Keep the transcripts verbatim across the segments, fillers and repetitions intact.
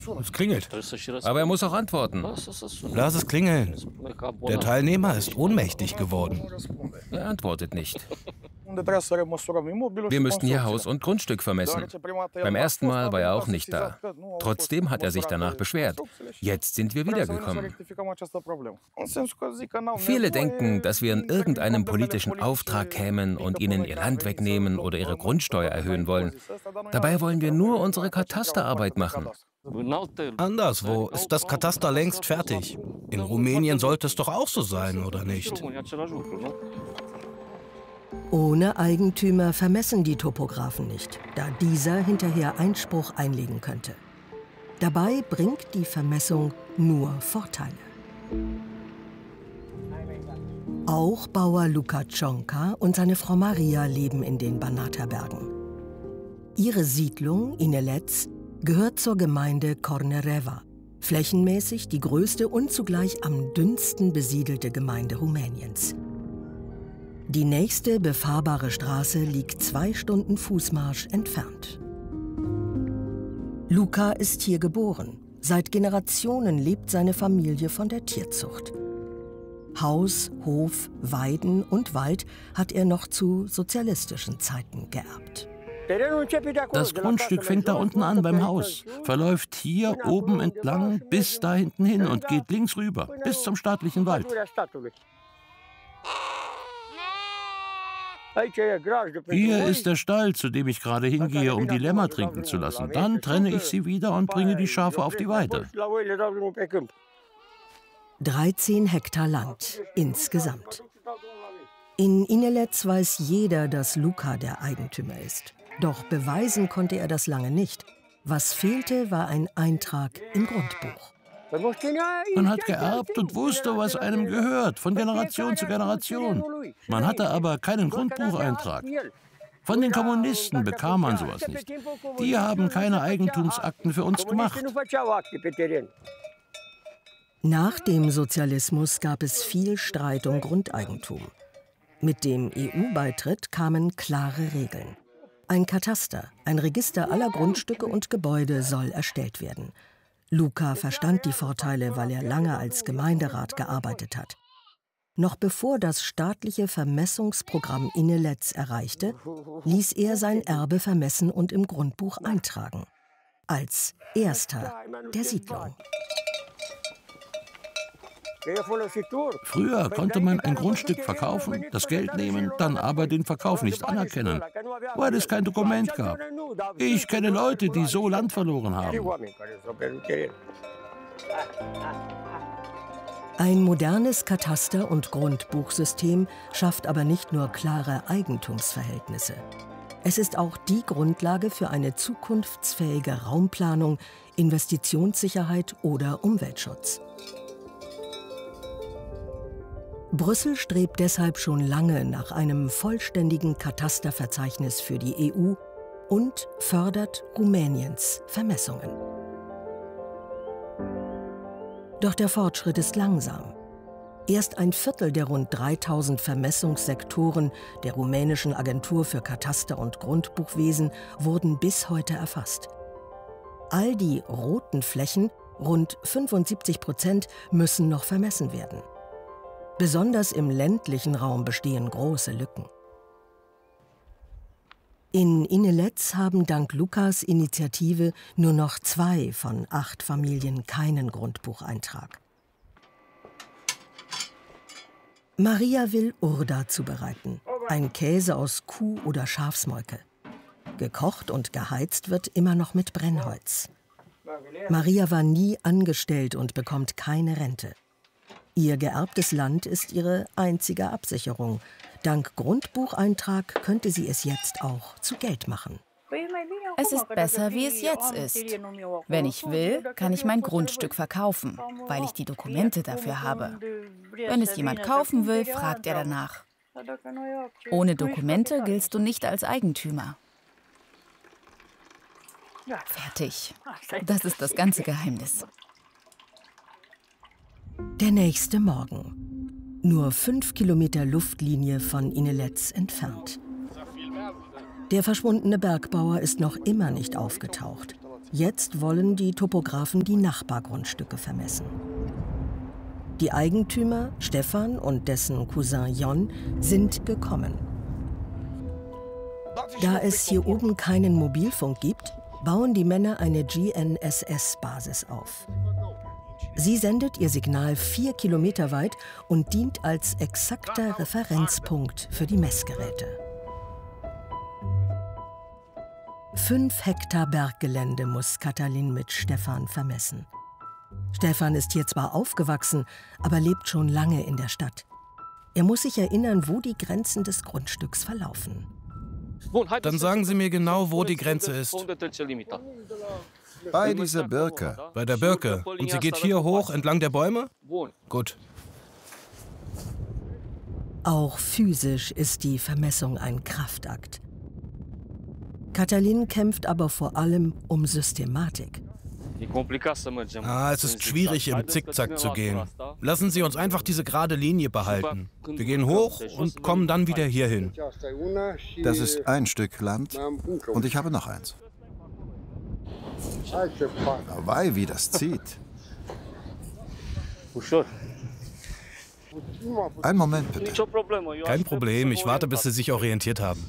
Es klingelt. Aber er muss auch antworten. Lass es klingeln. Der Teilnehmer ist ohnmächtig geworden. Er antwortet nicht. Wir müssten hier Haus und Grundstück vermessen. Beim ersten Mal war er auch nicht da. Trotzdem hat er sich danach beschwert. Jetzt sind wir wiedergekommen. Viele denken, dass wir in irgendeinem politischen Auftrag kämen und ihnen ihr Land wegnehmen oder ihre Grundsteuer erhöhen wollen. Dabei wollen wir nur unsere Katasterarbeit machen. Anderswo ist das Kataster längst fertig. In Rumänien sollte es doch auch so sein, oder nicht? Ohne Eigentümer vermessen die Topografen nicht, da dieser hinterher Einspruch einlegen könnte. Dabei bringt die Vermessung nur Vorteile. Auch Bauer Luka Csonka und seine Frau Maria leben in den Banata-Bergen. Ihre Siedlung, Inelec, gehört zur Gemeinde Cornereva, flächenmäßig die größte und zugleich am dünnsten besiedelte Gemeinde Rumäniens. Die nächste befahrbare Straße liegt zwei Stunden Fußmarsch entfernt. Luka ist hier geboren. Seit Generationen lebt seine Familie von der Tierzucht. Haus, Hof, Weiden und Wald hat er noch zu sozialistischen Zeiten geerbt. Das Grundstück fängt da unten an beim Haus, verläuft hier oben entlang bis da hinten hin und geht links rüber, bis zum staatlichen Wald. Hier ist der Stall, zu dem ich gerade hingehe, um die Lämmer trinken zu lassen. Dann trenne ich sie wieder und bringe die Schafe auf die Weide. dreizehn Hektar Land insgesamt. In Inelec weiß jeder, dass Luka der Eigentümer ist. Doch beweisen konnte er das lange nicht. Was fehlte, war ein Eintrag im Grundbuch. Man hat geerbt und wusste, was einem gehört, von Generation zu Generation. Man hatte aber keinen Grundbucheintrag. Von den Kommunisten bekam man sowas nicht. Die haben keine Eigentumsakten für uns gemacht. Nach dem Sozialismus gab es viel Streit um Grundeigentum. Mit dem E U-Beitritt kamen klare Regeln. Ein Kataster, ein Register aller Grundstücke und Gebäude soll erstellt werden. Luka verstand die Vorteile, weil er lange als Gemeinderat gearbeitet hat. Noch bevor das staatliche Vermessungsprogramm Inelec erreichte, ließ er sein Erbe vermessen und im Grundbuch eintragen. Als erster der Siedlung. Früher konnte man ein Grundstück verkaufen, das Geld nehmen, dann aber den Verkauf nicht anerkennen, weil es kein Dokument gab. Ich kenne Leute, die so Land verloren haben. Ein modernes Kataster- und Grundbuchsystem schafft aber nicht nur klare Eigentumsverhältnisse. Es ist auch die Grundlage für eine zukunftsfähige Raumplanung, Investitionssicherheit oder Umweltschutz. Brüssel strebt deshalb schon lange nach einem vollständigen Katasterverzeichnis für die E U und fördert Rumäniens Vermessungen. Doch der Fortschritt ist langsam. Erst ein Viertel der rund dreitausend Vermessungssektoren der rumänischen Agentur für Kataster- und Grundbuchwesen wurden bis heute erfasst. All die roten Flächen, rund fünfundsiebzig Prozent, müssen noch vermessen werden. Besonders im ländlichen Raum bestehen große Lücken. In Inelec haben dank Lukas Initiative nur noch zwei von acht Familien keinen Grundbucheintrag. Maria will Urda zubereiten, ein Käse aus Kuh- oder Schafsmolke. Gekocht und geheizt wird immer noch mit Brennholz. Maria war nie angestellt und bekommt keine Rente. Ihr geerbtes Land ist ihre einzige Absicherung. Dank Grundbucheintrag könnte sie es jetzt auch zu Geld machen. Es ist besser, wie es jetzt ist. Wenn ich will, kann ich mein Grundstück verkaufen, weil ich die Dokumente dafür habe. Wenn es jemand kaufen will, fragt er danach. Ohne Dokumente giltst du nicht als Eigentümer. Fertig. Das ist das ganze Geheimnis. Der nächste Morgen. Nur fünf Kilometer Luftlinie von Inelec entfernt. Der verschwundene Bergbauer ist noch immer nicht aufgetaucht. Jetzt wollen die Topografen die Nachbargrundstücke vermessen. Die Eigentümer, Stefan und dessen Cousin Jon, sind gekommen. Da es hier oben keinen Mobilfunk gibt, bauen die Männer eine G N S S-Basis auf. Sie sendet ihr Signal vier Kilometer weit und dient als exakter Referenzpunkt für die Messgeräte. Fünf Hektar Berggelände muss Katalin mit Stefan vermessen. Stefan ist hier zwar aufgewachsen, aber lebt schon lange in der Stadt. Er muss sich erinnern, wo die Grenzen des Grundstücks verlaufen. Dann sagen Sie mir genau, wo die Grenze ist. Bei dieser Birke. Bei der Birke. Und sie geht hier hoch, entlang der Bäume? Gut. Auch physisch ist die Vermessung ein Kraftakt. Katalin kämpft aber vor allem um Systematik. Ah, es ist schwierig, im Zickzack zu gehen. Lassen Sie uns einfach diese gerade Linie behalten. Wir gehen hoch und kommen dann wieder hierhin. Das ist ein Stück Land und ich habe noch eins. Wei, wie das zieht. Einen Moment, bitte. Kein Problem, ich warte, bis Sie sich orientiert haben.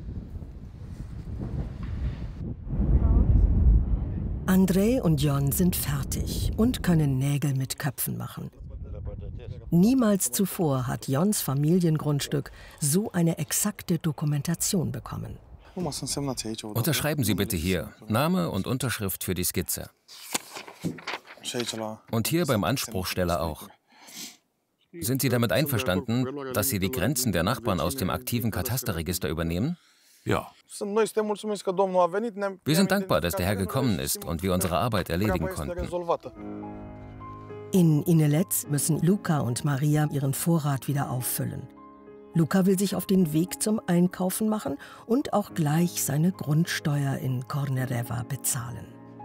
Andrei und Jon sind fertig und können Nägel mit Köpfen machen. Niemals zuvor hat Jons Familiengrundstück so eine exakte Dokumentation bekommen. Unterschreiben Sie bitte hier Name und Unterschrift für die Skizze. Und hier beim Anspruchsteller auch. Sind Sie damit einverstanden, dass Sie die Grenzen der Nachbarn aus dem aktiven Katasterregister übernehmen? Ja. Wir sind dankbar, dass der Herr gekommen ist und wir unsere Arbeit erledigen konnten. In Inelec müssen Luca und Maria ihren Vorrat wieder auffüllen. Luca will sich auf den Weg zum Einkaufen machen und auch gleich seine Grundsteuer in Cornereva bezahlen.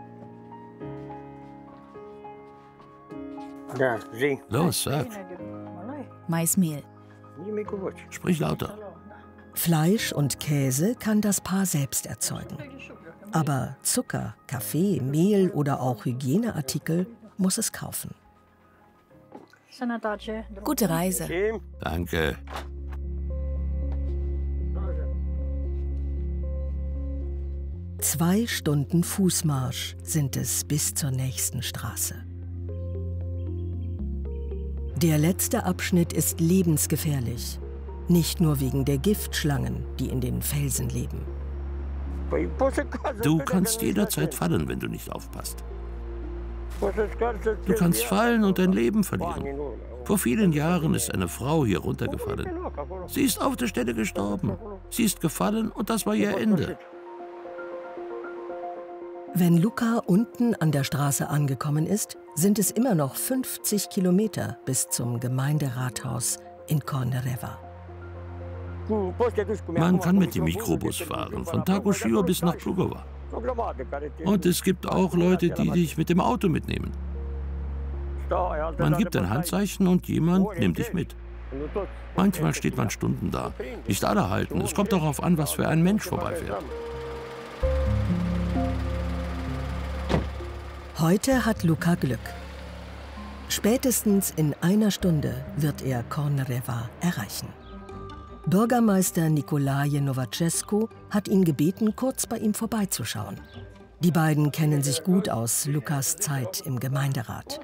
Los, sag. Maismehl. Sprich lauter. Fleisch und Käse kann das Paar selbst erzeugen. Aber Zucker, Kaffee, Mehl oder auch Hygieneartikel muss es kaufen. Gute Reise. Danke. Zwei Stunden Fußmarsch sind es bis zur nächsten Straße. Der letzte Abschnitt ist lebensgefährlich. Nicht nur wegen der Giftschlangen, die in den Felsen leben. Du kannst jederzeit fallen, wenn du nicht aufpasst. Du kannst fallen und dein Leben verlieren. Vor vielen Jahren ist eine Frau hier runtergefallen. Sie ist auf der Stelle gestorben. Sie ist gefallen und das war ihr Ende. Wenn Luca unten an der Straße angekommen ist, sind es immer noch fünfzig Kilometer bis zum Gemeinderathaus in Cornereva. Man kann mit dem Mikrobus fahren, von Tagoshio bis nach Plugowa. Und es gibt auch Leute, die dich mit dem Auto mitnehmen. Man gibt ein Handzeichen und jemand nimmt dich mit. Manchmal steht man Stunden da. Nicht alle halten. Es kommt darauf an, was für ein Mensch vorbeifährt. Heute hat Luca Glück. Spätestens in einer Stunde wird er Cornereva erreichen. Bürgermeister Nicolae Novacescu hat ihn gebeten, kurz bei ihm vorbeizuschauen. Die beiden kennen sich gut aus Lukas Zeit im Gemeinderat.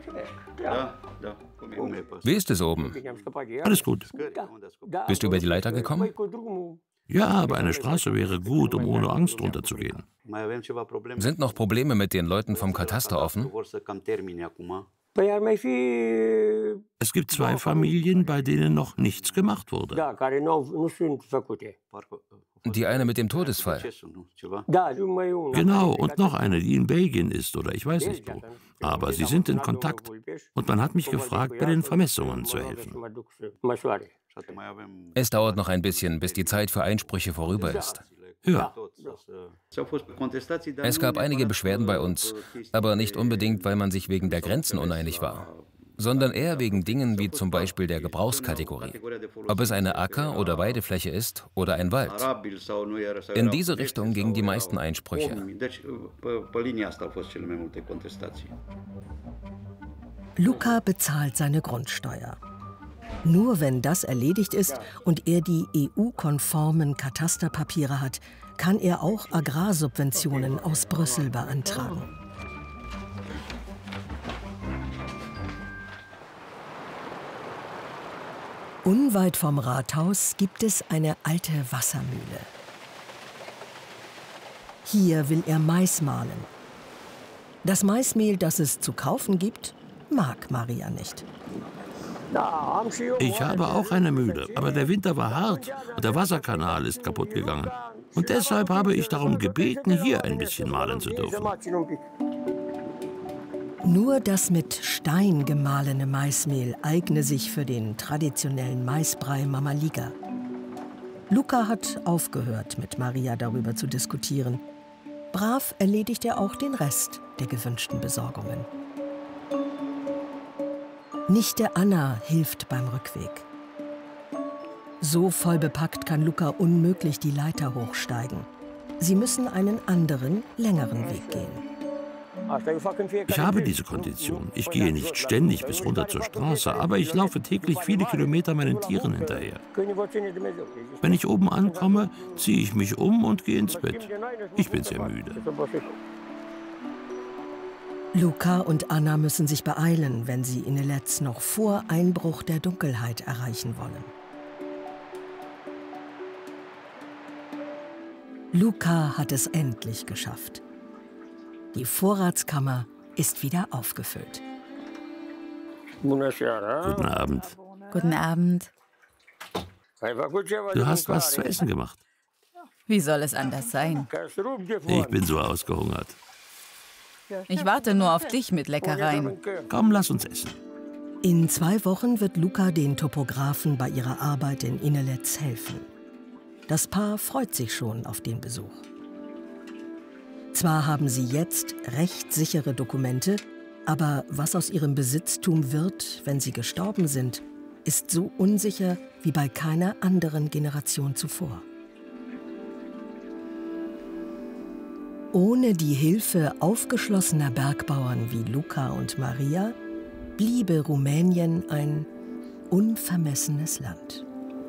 Wie ist es oben? Alles gut. Bist du über die Leiter gekommen? Ja, aber eine Straße wäre gut, um ohne Angst runterzugehen. Sind noch Probleme mit den Leuten vom Kataster offen? Es gibt zwei Familien, bei denen noch nichts gemacht wurde. Die eine mit dem Todesfall. Genau, und noch eine, die in Belgien ist oder ich weiß nicht wo. Aber sie sind in Kontakt. Und man hat mich gefragt, bei den Vermessungen zu helfen. Es dauert noch ein bisschen, bis die Zeit für Einsprüche vorüber ist. Ja. Es gab einige Beschwerden bei uns, aber nicht unbedingt, weil man sich wegen der Grenzen uneinig war, sondern eher wegen Dingen wie zum Beispiel der Gebrauchskategorie, ob es eine Acker- oder Weidefläche ist oder ein Wald. In diese Richtung gingen die meisten Einsprüche. Luca bezahlt seine Grundsteuer. Nur wenn das erledigt ist und er die E U-konformen Katasterpapiere hat, kann er auch Agrarsubventionen aus Brüssel beantragen. Unweit vom Rathaus gibt es eine alte Wassermühle. Hier will er Mais mahlen. Das Maismehl, das es zu kaufen gibt, mag Maria nicht. Ich habe auch eine Mühle, aber der Winter war hart und der Wasserkanal ist kaputt gegangen. Und deshalb habe ich darum gebeten, hier ein bisschen mahlen zu dürfen. Nur das mit Stein gemahlene Maismehl eigne sich für den traditionellen Maisbrei Mamaliga. Luca hat aufgehört, mit Maria darüber zu diskutieren. Brav erledigt er auch den Rest der gewünschten Besorgungen. Nichte Anna hilft beim Rückweg. So voll bepackt kann Luca unmöglich die Leiter hochsteigen. Sie müssen einen anderen, längeren Weg gehen. Ich habe diese Kondition. Ich gehe nicht ständig bis runter zur Straße, aber ich laufe täglich viele Kilometer meinen Tieren hinterher. Wenn ich oben ankomme, ziehe ich mich um und gehe ins Bett. Ich bin sehr müde. Luca und Anna müssen sich beeilen, wenn sie Inelets noch vor Einbruch der Dunkelheit erreichen wollen. Luca hat es endlich geschafft. Die Vorratskammer ist wieder aufgefüllt. Guten Abend. Guten Abend. Du hast was zu essen gemacht. Wie soll es anders sein? Ich bin so ausgehungert. Ich warte nur auf dich mit Leckereien. Komm, lass uns essen. In zwei Wochen wird Luca den Topografen bei ihrer Arbeit in Inelets helfen. Das Paar freut sich schon auf den Besuch. Zwar haben sie jetzt rechtssichere Dokumente, aber was aus ihrem Besitztum wird, wenn sie gestorben sind, ist so unsicher wie bei keiner anderen Generation zuvor. Ohne die Hilfe aufgeschlossener Bergbauern wie Luca und Maria bliebe Rumänien ein unvermessenes Land.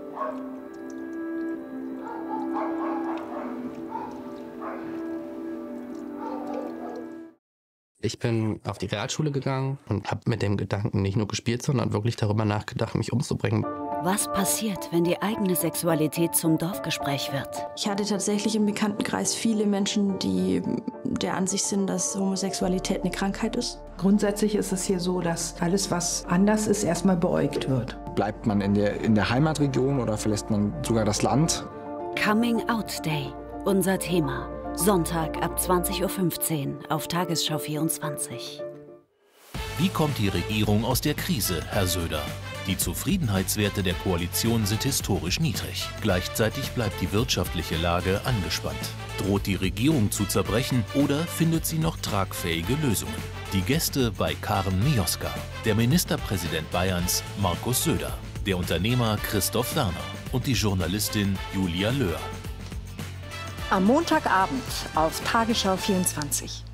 Ich bin auf die Realschule gegangen und habe mit dem Gedanken nicht nur gespielt, sondern wirklich darüber nachgedacht, mich umzubringen. Was passiert, wenn die eigene Sexualität zum Dorfgespräch wird? Ich hatte tatsächlich im Bekanntenkreis viele Menschen, die der Ansicht sind, dass Homosexualität eine Krankheit ist. Grundsätzlich ist es hier so, dass alles, was anders ist, erstmal beäugt wird. Bleibt man in der, in der Heimatregion oder verlässt man sogar das Land? Coming Out Day, unser Thema. Sonntag ab zwanzig Uhr fünfzehn auf Tagesschau vierundzwanzig. Wie kommt die Regierung aus der Krise, Herr Söder? Die Zufriedenheitswerte der Koalition sind historisch niedrig. Gleichzeitig bleibt die wirtschaftliche Lage angespannt. Droht die Regierung zu zerbrechen oder findet sie noch tragfähige Lösungen? Die Gäste bei Karen Mioska, der Ministerpräsident Bayerns Markus Söder, der Unternehmer Christoph Werner und die Journalistin Julia Löhr. Am Montagabend auf Tagesschau vierundzwanzig.